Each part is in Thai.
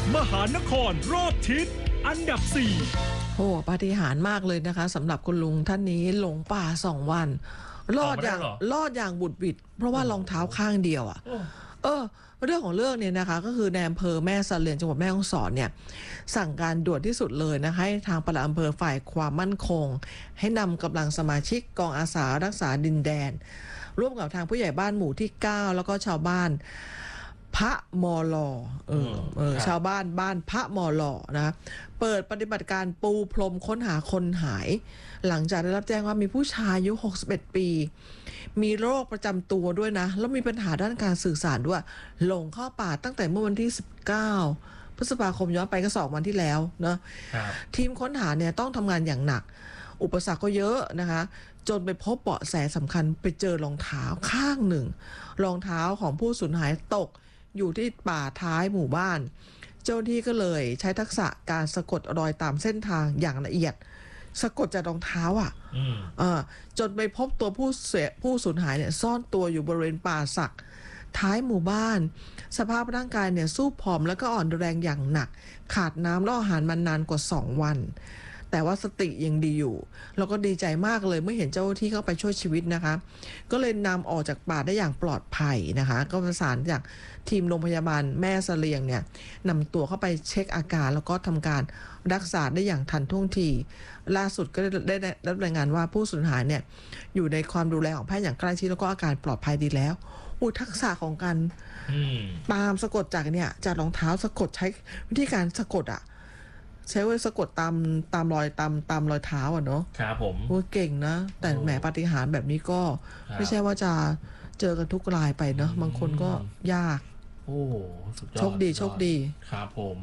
มหานครรอบทิศอันดับ4 โอ้ปาฏิหาริย์มากเลยนะคะสำหรับคุณลุงท่านนี้หลงป่า2 วันรอดอย่างบุดหวิดเพราะว่ารองเท้าข้างเดียวอ่ะเรื่องของเรื่องเนี่ยนะคะก็คือในอำเภอแม่เสลียงจังหวัดแม่ฮ่องสอนเนี่ยสั่งการด่วนที่สุดเลยนะคะให้ทางปลัดอำเภอฝ่ายความมั่นคงให้นำกำลังสมาชิกกองอาสารักษาดินแดนร่วมกับทางผู้ใหญ่บ้านหมู่ที่9แล้วก็ชาวบ้านพระมอลชาวบ้านพระมอลนะเปิดปฏิบัติการปูพรมค้นหาคนหายหลังจากได้รับแจ้งว่ามีผู้ชายอายุ61 ปีมีโรคประจำตัวด้วยนะแล้วมีปัญหาด้านการสื่อสารด้วยหลงเข้าป่าตั้งแต่เมื่อวันที่19 พฤษภาคมย้อนไปก็2 วันที่แล้วนะทีมค้นหาเนี่ยต้องทำงานอย่างหนักอุปสรรคก็เยอะนะคะจนไปพบเบาะแสสำคัญไปเจอรองเท้าข้างหนึ่งรองเท้าของผู้สูญหายตกอยู่ที่ป่าท้ายหมู่บ้านเจ้าหน้าที่ก็เลยใช้ทักษะการสะกดรอยตามเส้นทางอย่างละเอียดสะกดจากรองเท้าจนไปพบตัวผู้สูญหายเนี่ยซ่อนตัวอยู่บริเวณป่าสักท้ายหมู่บ้านสภาพร่างกายเนี่ยสู้ผอมแล้วก็อ่อนแรงอย่างหนักขาดน้ำและอาหารมานานกว่า2 วันแต่ว่าสติยังดีอยู่แล้วก็ดีใจมากเลยเมื่อเห็นเจ้าหน้าที่เข้าไปช่วยชีวิตนะคะก็เลยนำออกจากป่าได้อย่างปลอดภัยนะคะก็ประสานจากทีมโรงพยาบาลแม่เสลียงเนี่ยนำตัวเข้าไปเช็คอาการแล้วก็ทำการรักษาได้อย่างทันท่วงทีล่าสุดก็ได้รับรายงานว่าผู้สูญหายเนี่ยอยู่ในความดูแลของแพทย์อย่างใกล้ชิดแล้วก็อาการปลอดภัยดีแล้วทักษะของการตามสะกดจากจากรองเท้าสะกดใช้วิธีการสะกดใช้ว่าสะกดตามรอยเท้าเนาะครับผมเก่งนะแต่แหมปาฏิหาริย์แบบนี้ก็ไม่ใช่ว่าจะเจอกันทุกรายไปเนาะบางคนก็ยากสุดยอดโชคดีครับผม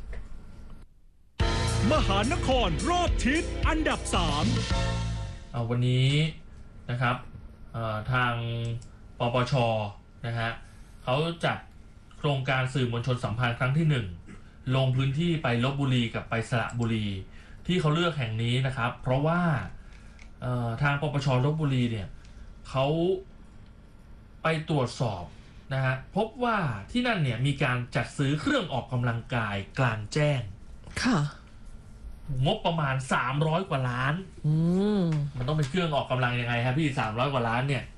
มหานครรอบทิศอันดับ 3วันนี้นะครับทางปปชนะฮะเขาจัดโครงการสื่อมวลชนสัมพันธ์ครั้งที่1ลงพื้นที่ไปลพบุรีกับไปสระบุรีที่เขาเลือกแห่งนี้นะครับเพราะว่าทางปปชลพบุรีเนี่ยเขาไปตรวจสอบนะฮะพบว่าที่นั่นเนี่ยมีการจัดซื้อเครื่องออกกำลังกายกลางแจ้งค่ะงบประมาณ300 กว่าล้านมันต้องเป็นเครื่องออกกำลังยังไงครับพี่300 กว่าล้านเนี่ย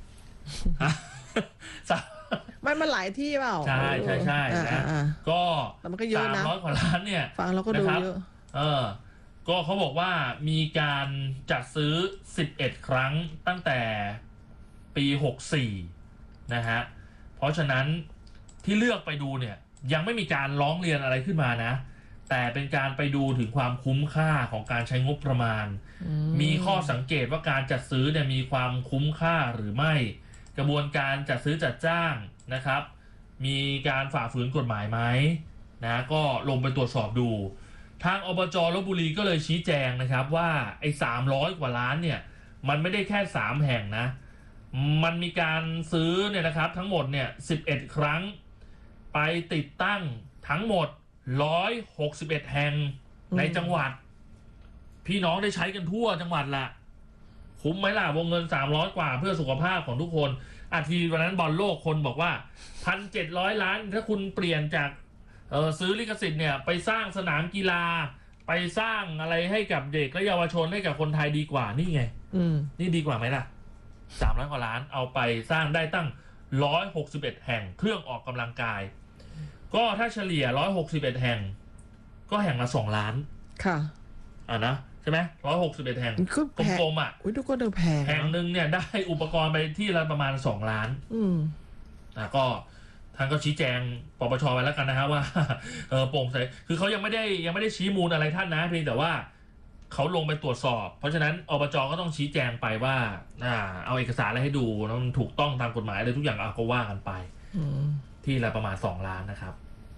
มันหลายที่เปล่าใช่นะก็มันก็เยอะนะ 300 กว่าล้านเนี่ยฟังแล้วก็ดูเยอะก็เขาบอกว่ามีการจัดซื้อ11 ครั้งตั้งแต่ปี64นะฮะเพราะฉะนั้นที่เลือกไปดูเนี่ยยังไม่มีการร้องเรียนอะไรขึ้นมานะแต่เป็นการไปดูถึงความคุ้มค่าของการใช้งบประมาณมีข้อสังเกตว่าการจัดซื้อเนี่ยมีความคุ้มค่าหรือไม่กระบวนการจัดซื้อจัดจ้างนะครับมีการฝ่าฝืนกฎหมายไหมนะก็ลงไปตรวจสอบดูทางอบจลพบุรีก็เลยชี้แจงนะครับว่าไอ้300 กว่าล้านเนี่ยมันไม่ได้แค่3 แห่งนะมันมีการซื้อเนี่ยนะครับทั้งหมดเนี่ย11 ครั้งไปติดตั้งทั้งหมด161 แห่งในจังหวัดพี่น้องได้ใช้กันทั่วจังหวัดละคุ้มไหมล่ะวงเงิน300 กว่าเพื่อสุขภาพของทุกคนทีวันนั้นบอลโลกคนบอกว่า 1,700 ล้านถ้าคุณเปลี่ยนจากซื้อลิขสิทธิ์เนี่ยไปสร้างสนามกีฬาไปสร้างอะไรให้กับเด็กและเยาวชนให้กับคนไทยดีกว่านี่ไงนี่ดีกว่าไหมล่ะ300 กว่าล้านเอาไปสร้างได้ตั้ง161 แห่งเครื่องออกกำลังกายก็ถ้าเฉลี่ย161 แห่งก็แห่งละ2 ล้านค่ะนะใช่ไหม161 แห่งกลมทุกคนดูแพงแห่งหนึ่งเนี่ยได้อุปกรณ์ไปที่ละประมาณ2 ล้านก็ทางก็ชี้แจงปปชไปแล้วกันนะฮะว่าโปร่งใสคือเขายังไม่ได้ชี้มูลอะไรท่านนะเพียงแต่ว่าเขาลงไปตรวจสอบเพราะฉะนั้นอบจก็ต้องชี้แจงไปว่าเอาเอกสารอะไรให้ดูแล้วมันถูกต้องตามกฎหมายเลยทุกอย่างก็ว่ากันไปที่ละประมาณ2 ล้านนะครับ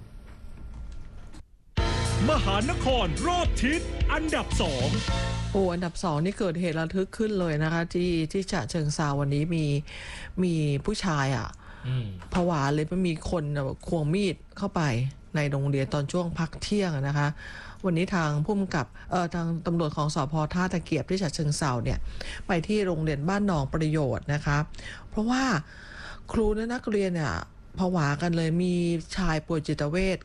มหานครรอบทิศอันดับ2 อันดับ2นี่เกิดเหตุระทึกขึ้นเลยนะคะที่ฉะเชิงเทราวันนี้มีผู้ชายผวาเลยมันมีคนควงมีดเข้าไปในโรงเรียนตอนช่วงพักเที่ยงนะคะวันนี้ทางผู้กำกับทางตำรวจของสภ.ท่าตะเกียบที่ฉะเชิงเทราเนี่ยไปที่โรงเรียนบ้านหนองประโยชน์นะคะเพราะว่าครูและนักเรียนเนี่ยผวากันเลยมีชายป่วยจิตเวช